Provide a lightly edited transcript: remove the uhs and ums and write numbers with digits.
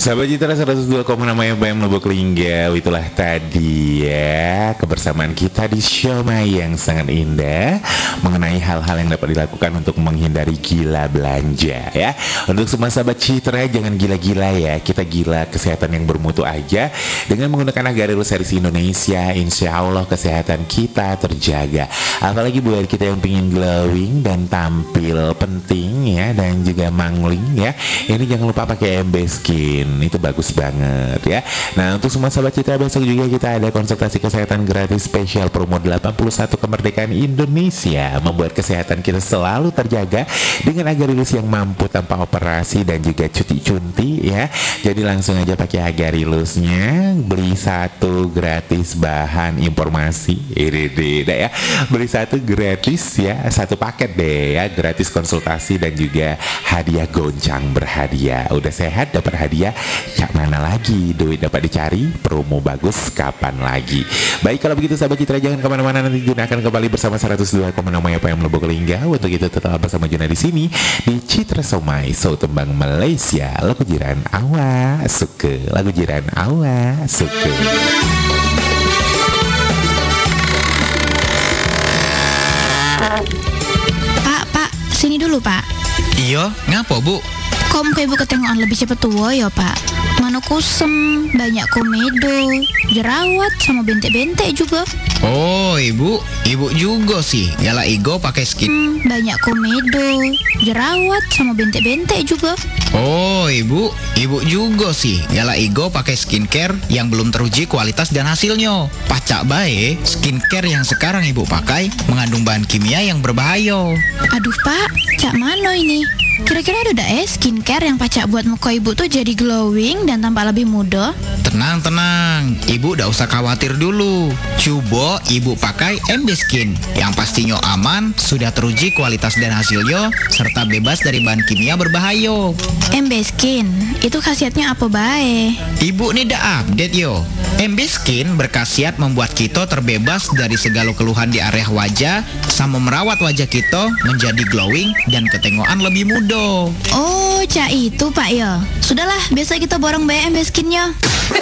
Sahabat Citra 102,6 FM Lubuk Linggau. Itulah tadi ya kebersamaan kita di Siomay yang sangat indah mengenai hal-hal yang dapat dilakukan untuk menghindari gila belanja ya. Untuk semua sahabat Citra, jangan gila-gila ya. Kita gila kesehatan yang bermutu aja dengan menggunakan Agarilus series Indonesia. Insya Allah kesehatan kita terjaga. Apalagi buat kita yang pingin glowing dan tampil penting ya, dan juga mangling ya, ini jangan lupa pakai MB Skin. Itu bagus banget ya. Nah, untuk semua sahabat Citra, besok juga kita ada konsultasi kesehatan gratis spesial promo 81 kemerdekaan Indonesia, membuat kesehatan kita selalu terjaga dengan Agarilus yang mampu tanpa operasi dan juga cuti-cunti ya. Jadi langsung aja pakai Agarilusnya, beli satu gratis bahan informasi. Ini deh ya, beli satu gratis ya, satu paket deh ya, gratis konsultasi dan juga hadiah goncang berhadiah. Udah sehat dapat hadiah, cak mana lagi, duit dapat dicari, promo bagus kapan lagi. Baik, kalau begitu sahabat Citra, jangan kemana-mana, nanti Juna akan kembali bersama 102,6 FM Lubuk Linggau. Untuk itu tetap bersama Juna di sini di Citra Somai, so tembang Malaysia, lagu jiran awa suke, lagu jiran awa suke. Pak, sini dulu Pak. Iya, ngapa Bu? Kok muka ibu ketengokan lebih cepet tua ya Pak? Mana kusem, banyak komedo, jerawat, sama bentek-bentek juga. Oh, ibu juga sih. Gala Igo pakai skin. Banyak komedo, jerawat, sama bentek-bentek juga. Oh, ibu juga sih. Gala Igo pakai skincare yang belum teruji kualitas dan hasilnya. Pacak bae, skincare yang sekarang ibu pakai mengandung bahan kimia yang berbahaya. Aduh Pak, cak mano ini? Kira-kira ada skincare yang pacak buat muka ibu tuh jadi glowing dan tampak lebih muda? Tenang, ibu udah usah khawatir dulu. Coba ibu pakai MB Skin yang pastinya aman, sudah teruji kualitas dan hasilnya, serta bebas dari bahan kimia berbahaya. MB Skin, itu khasiatnya apa bae? Ibu nih dah update yo. MB Skin berkhasiat membuat kita terbebas dari segala keluhan di area wajah, sama merawat wajah kita menjadi glowing dan ketengokan lebih muda. Oh, cak itu Pak ya. Sudahlah, biasa kita borong bae MB Skinnya.